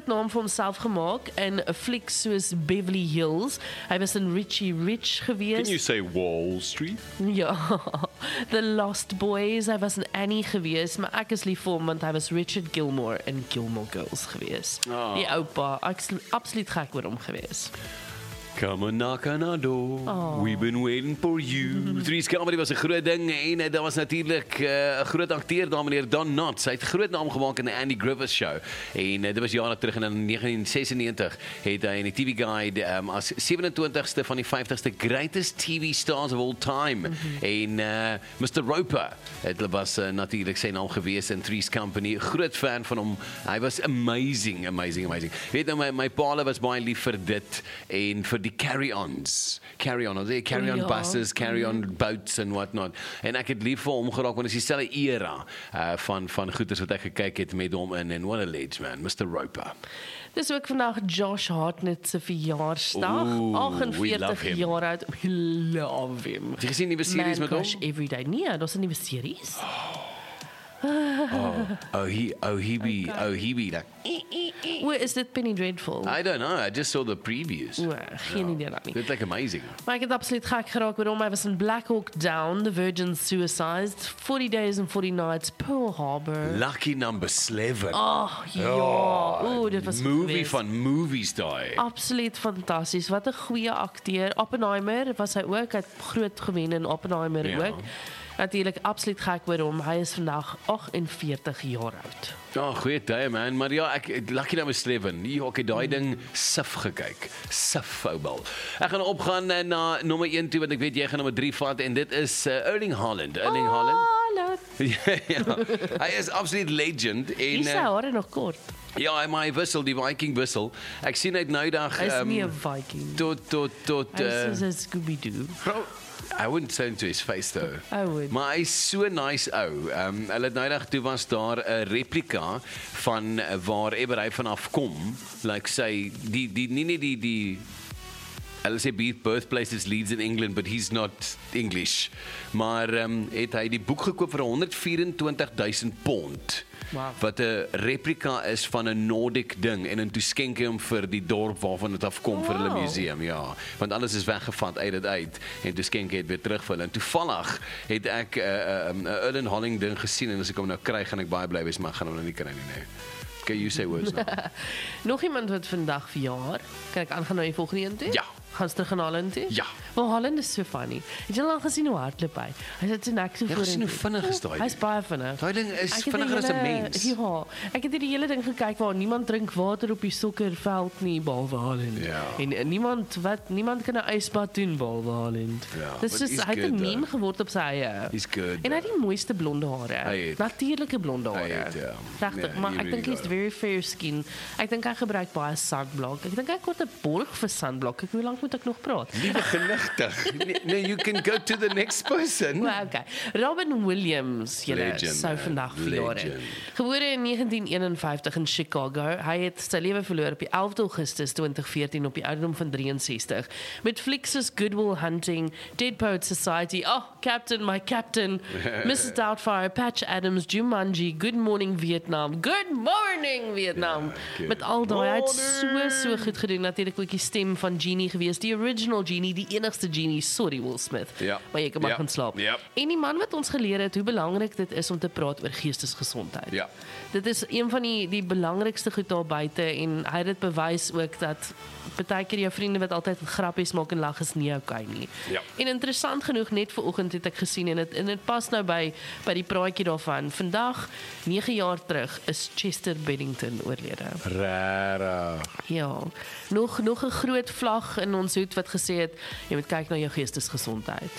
naam vir homself gemaak in 'n fliek soos Beverly Hills. Hy was in Richie Rich gewees. Can you say Wall Street? Ja, The Lost Boys, hy was in Annie gewees, maar ek is lief vir hom want hy was Richard Gilmore in Gilmore Girls gewees. Die oupa, ek is absoluut gek oor hom gewees. Come and knock on our door. We've been waiting for you. Three's Comedy was 'n groot ding en daar was natuurlik 'n groot akteur daar, meneer Don Knotts. Hy het groot naam gemaak in die Andy Griffith Show. En dit was jare terug en in 1996 het hy in die TV Guide as 27ste van die 50ste greatest TV stars of all time. En Mr. Roper, het was natuurlik sy naam gewees in Three's Company. Groot fan van hom. Hy was amazing. Weet nou my pa was baie lief vir dit en vir die carry-ons, carry-on buses, carry-on boats and whatnot. En ek het lief vir hom geraak, want dit is dieselfde era van goeders wat ek gekyk het met hom in, and what a legend, man, Mr. Roper. Dis ook vandag Josh Hartnett se verjaarsdag, 48 jaar oud. We love him. Het jy gesien die nuwe series met hom? Man Crush Everyday. Nee, daar's 'n nuwe series. He be like. Where is dit Penny Dreadful? I don't know. I just saw the previews. Geen idee dat nie. It's like amazing. Maar ek het absoluut gek geraak oor hom. Hy was in Black Hawk Down, The Virgin Suicides, 40 Days and 40 Nights, Pearl Harbor. Lucky Number 11. Ja. Dit was movie geweest. van movies daai. Absoluut fantasties. Wat 'n goeie akteur. Oppenheimer was hy ook. Hy het groot gewen in Oppenheimer ook. Natuurlik absoluut gek oor hom. Hy is vandag 48 jaar oud. Ja, goeie tye man, maar ja, ek Lucky Number 11. Ja, ek het daai ding sif gekyk. Sif voetbal. Ek gaan opgaan na nommer 1 toe, want ek weet jy gaan nommer 3 vat en dit is Erling Haaland. Ja. Hy is absoluut legend en Hy se hare nog kort. ja, maar hy wissel, die Viking wissel. Ek sien uit nou dag Hy is nie 'n Viking. tot Hy is soos 'n Scooby-Doo. I wouldn't say him to his face though. I would. Maar hy is so nice ou. Hulle het nou dag toe was daar 'n replika van waar hy vanaf kom. Like sy die hulle sê birthplace is Leeds in England, but he's not English. Maar het hy die boek gekoop vir 124,000 pond. Wow. Wat 'n replika is van 'n Nordic ding en toe skenk hy hom vir die dorp waarvan dit afkom vir hulle museum, ja. Want alles is weggevat uit dit uit en toe skenk hy dit weer terug vir hulle. En toevallig het ek 'n Erling Haaland ding gesien en as ek hom nou kry, gaan ek baie bly wees, maar ek gaan hom nou nie kry nie, nee. Okay, you say words now. Nog iemand wat vandag verjaar. Kan ek aangaan na die volgende een toe? Ja. Gaan terug aan Haaland toe? Ja. Maar Haaland is so funny. Het jy al gesien hoe hardloop hy? Hy sit so nek so Jy voor. gesien hoe vinnig is daai? Hy's baie vinnig. Daai ding is Ek het vinniger die as 'n hele- mens. Ja, ek het hierdie hele ding gekyk waar niemand drink water op die sokkerveld nie behalwe Haaland. Ja. En niemand kan 'n ysbad doen behalwe Haaland. Ja, Dis but soos he's hy het 'n good, meme though. geword op sy eie. He's good, En hy het die mooiste blonde hare. Hy het. Natuurlike blonde Hy hare. het, ja. Regtig, Ja, maar he ek dink really hy's got it. very fair skin. Ek dink hy gebruik baie sunblock. Ek dink hy kort 'n borg vir sunblock. Hoe lank moet ek nog praat? Liewe genigtig. Nee, you can go to the next person. Well, okay. Robin Williams, Legend, sou man. vandag verjaar het. Legend. Gebore in 1951 in Chicago. Hy het sy lewe verloor op die 11 Augustus 2014 op die ouderdom van 63. Met flieks soos Good Will Hunting, Dead Poets Society, Captain, My Captain, Mrs. Doubtfire, Patch Adams, Jumanji, Good Morning Vietnam, Good Morning Vietnam. good Met al daai, hy het so goed gedoen. Natuurlik ook die stem van Genie gewees, die original Genie, die enigste Genie, sorry Will Smith. Ja. Maar jy kan maar Ja. gaan slaap. Ja. En die man wat ons geleer het hoe belangrik dit is om te praat oor geestesgesondheid. Ja. Dit is een van die belangrikste goed daar buite en hy het dit bewys ook dat partykeer jou vriende wat altyd grappies maak en lag is nie okay nie. Ja. En interessant genoeg net vanoggend het ek gesien en dit pas nou by die praatjie daarvan. Vandag 9 jaar terug is Chester Bennington oorlede. Rarig. Ja. Nog 'n groot vlag in ons hoed wat gesê het jy moet kyk na jou geestesgesondheid.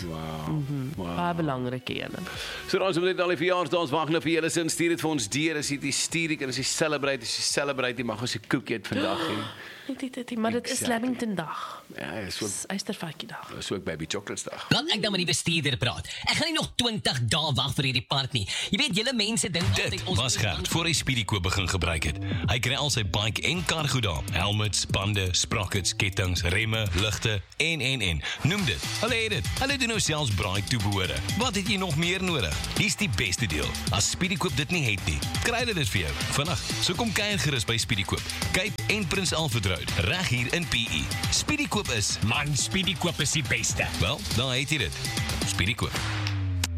Wow. Baie belangrike een. So ons moet net al die verjaarsdae wag nou vir julle sin, stuur dit vir ons deur as jy dit stuur, en as jy celebrate, jy mag ons 'n koekie eet vandag hê. Maar dit is Lamington dag. Ja, Dis Eystervatjie dag. so ek baby chocolates dag. Laat ek dan met die bestuurder praat. Ek gaan nie nog 20 dae wag vir hierdie part nie. Jy weet, julle mense dink Dit was Gert voor hy Speedy Koop begin gebruik het. Hy kry al sy bike en kar goed daar. Helmets, bande, sprockets, kettinge, remme, ligte en. Noem dit. Hulle het dit. Hulle doen nou selfs braai toebehore. Wat het jy nog meer nodig? Hier's die beste deel. As Speedy Koop dit nie het nie, kry hulle dit vir jou. Vinnig. So kom kuier gerus by Speedy Koop. Cape en Prins Alfred Road, reg hier in PE. Speedy Koop is, Man, Speedy Koop is die beste. wel, daar het jy dit. Speedy Koop.